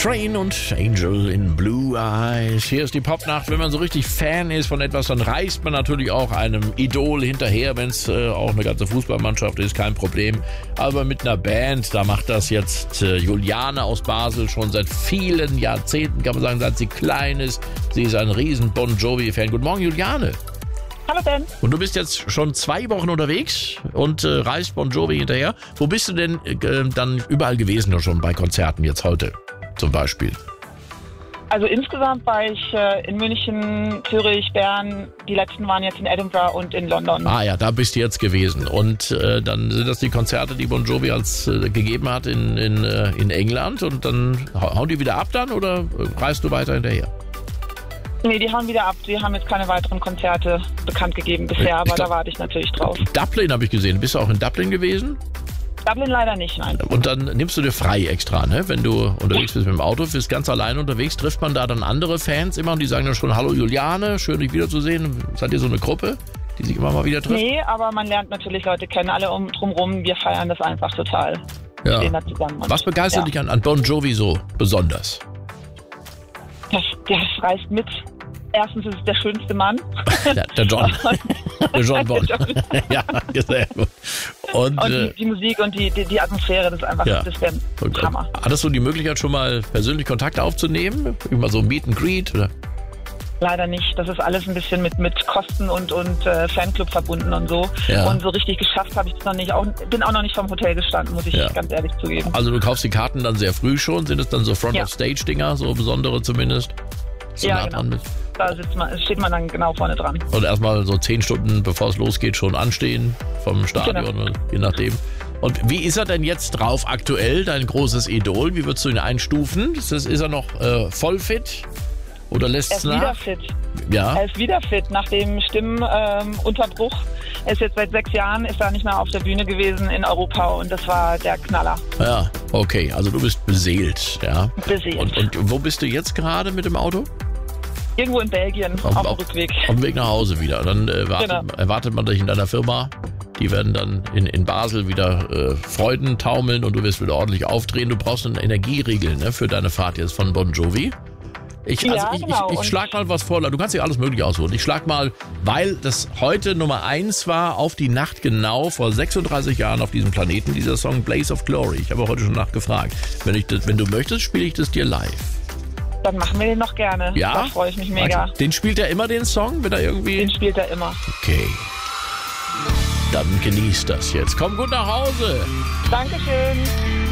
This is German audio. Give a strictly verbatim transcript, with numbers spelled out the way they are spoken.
Train und Angel in Blue Eyes. Hier ist die Popnacht. Wenn man so richtig Fan ist von etwas, dann reist man natürlich auch einem Idol hinterher, wenn es äh, auch eine ganze Fußballmannschaft ist, kein Problem. Aber mit einer Band, da macht das jetzt äh, Juliane aus Basel schon seit vielen Jahrzehnten, kann man sagen, seit sie klein ist. Sie ist ein riesen Bon Jovi-Fan. Guten Morgen, Juliane. Hallo Ben. Und du bist jetzt schon zwei Wochen unterwegs und äh, reist Bon Jovi hinterher. Wo bist du denn äh, dann überall gewesen schon bei Konzerten jetzt heute zum Beispiel? Also insgesamt war ich äh, in München, Zürich, Bern. Die letzten waren jetzt in Edinburgh und in London. Ah ja, da bist du jetzt gewesen. Und äh, dann sind das die Konzerte, die Bon Jovi als äh, gegeben hat in, in, äh, in England. Und dann hauen die wieder ab dann oder reist du weiter hinterher? Nee, die hauen wieder ab. Die haben jetzt keine weiteren Konzerte bekannt gegeben bisher, aber glaub, da warte ich natürlich drauf. Dublin habe ich gesehen. Bist du auch in Dublin gewesen? Dublin leider nicht, nein. Und dann nimmst du dir frei extra, ne? Wenn du unterwegs bist mit dem Auto, bist ganz alleine unterwegs, trifft man da dann andere Fans immer und die sagen dann schon, hallo Juliane, schön dich wiederzusehen. Seid ihr so eine Gruppe, die sich immer mal wieder trifft? Nee, aber man lernt natürlich Leute kennen, alle um, drumrum. Wir feiern das einfach total. Ja. Stehen da zusammen. Und, was begeistert ja. dich an, an Bon Jovi so besonders? Das, das reißt mit. Erstens ist es der schönste Mann. Der, der John. Der John Bon. Der John. Ja, sehr gut. Und, und äh, die, die Musik und die, die, die Atmosphäre, das ist einfach ja. das ist der und, Hammer. Hattest du die Möglichkeit, schon mal persönlich Kontakt aufzunehmen? Immer so Meet and Greet? Oder? Leider nicht. Das ist alles ein bisschen mit, mit Kosten und, und äh, Fanclub verbunden und so. Ja. Und so richtig geschafft habe ich es noch nicht. Auch, bin auch noch nicht vom Hotel gestanden, muss ich ja. ganz ehrlich zugeben. Also du kaufst die Karten dann sehr früh schon? Sind es dann so Front-of-Stage-Dinger, so besondere zumindest? So ja, genau. Mit. Da sitzt man, steht man dann genau vorne dran. Und erstmal so zehn Stunden, bevor es losgeht, schon anstehen vom Stadion, genau. Je nachdem. Und wie ist er denn jetzt drauf aktuell, dein großes Idol? Wie würdest du ihn einstufen? Ist, das, ist er noch äh, voll fit? Oder lässt es nach? Er ist wieder fit. Ja. Er ist wieder fit nach dem Stimmunterbruch. Ähm, er ist jetzt seit sechs Jahren, ist er nicht mehr auf der Bühne gewesen in Europa und das war der Knaller. Ja, okay. Also du bist beseelt, ja. Beseelt. Und, und wo bist du jetzt gerade mit dem Auto? Irgendwo in Belgien, auf, auf dem Rückweg. Auf dem Weg nach Hause wieder. Dann äh, wartet, genau. erwartet man dich in deiner Firma. Die werden dann in, in Basel wieder äh, Freuden taumeln und du wirst wieder ordentlich aufdrehen. Du brauchst einen Energieriegel, ne, für deine Fahrt jetzt von Bon Jovi. Ich, also ja, ich, genau. ich, ich schlag mal was vor. Du kannst dir alles Mögliche ausholen. Ich schlag mal, weil das heute Nummer eins war, auf die Nacht genau, vor sechsunddreißig Jahren auf diesem Planeten, dieser Song Blaze of Glory. Ich habe heute schon nachgefragt. Wenn, ich das, wenn du möchtest, spiele ich das dir live. Dann machen wir den noch gerne. Ja? Da freue ich mich mega. Den spielt er immer, den Song? Wenn er irgendwie... Den spielt er immer. Okay. Dann genießt das jetzt. Komm gut nach Hause. Dankeschön.